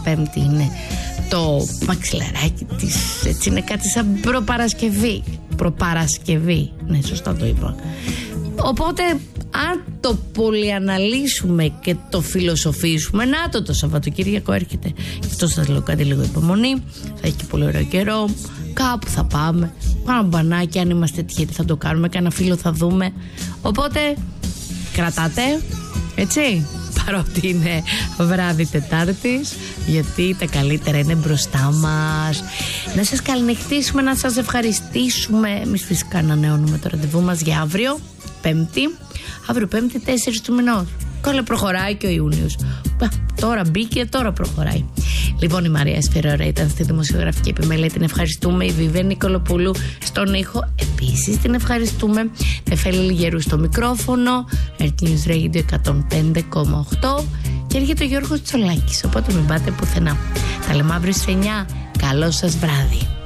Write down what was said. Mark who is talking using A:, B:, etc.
A: Πέμπτη είναι το μαξιλαράκι της, έτσι είναι κάτι σαν προπαρασκευή, ναι, σωστά το είπα. Οπότε αν το πολυαναλύσουμε και το φιλοσοφήσουμε, να το Σαββατοκύριακο έρχεται. Γι' αυτό σας λέω, κάντε λίγο υπομονή, θα έχει και πολύ ωραίο καιρό, κάπου θα πάμε, ένα μπανάκι, αν είμαστε τυχεροί θα το κάνουμε, κανένα φίλο θα δούμε. Οπότε κρατάτε, έτσι, παρότι είναι βράδυ Τετάρτης, γιατί τα καλύτερα είναι μπροστά μας. Να σας καληνυχτήσουμε, να σας ευχαριστήσουμε. Εμείς φυσικά ανανεώνουμε το ραντεβού μας για αύριο Πέμπτη. Αύριο Πέμπτη 4 του μηνός. Καλά, προχωράει και ο Ιούνιος. Τώρα μπήκε, τώρα προχωράει. Λοιπόν, η Μαρία Σφυρόρα ήταν στη δημοσιογραφική επιμέλεια. Την ευχαριστούμε. Η Βιβία Νικολοπούλου στον ήχο. Επίσης την ευχαριστούμε. Νεφέλη Λιγερού στο μικρόφωνο. Mertins Radio 105,8. Και έρχεται ο Γιώργος Τσολάκης. Οπότε μην πάτε πουθενά. Τα λέμε αύριο στις 9. Καλό σας βράδυ.